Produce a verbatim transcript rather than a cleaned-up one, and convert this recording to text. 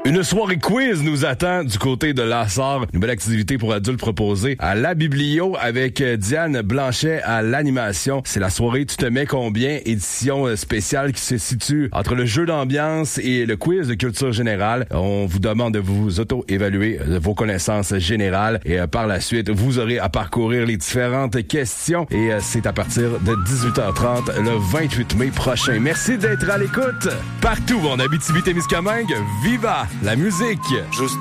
Une soirée quiz nous attend du côté de Lassar. Une belle activité pour adultes proposée à la Biblio avec Diane Blanchet à l'animation. C'est la soirée Tu te mets combien? Édition spéciale qui se situe entre le jeu d'ambiance et le quiz de culture générale. On vous demande de vous auto-évaluer vos connaissances générales et par la suite, vous aurez à parcourir les différentes questions et c'est à partir de dix-huit heures trente le vingt-huit mai prochain. Merci d'être à l'écoute. Partout en Abitibi-Témiscamingue, viva la musique! Juste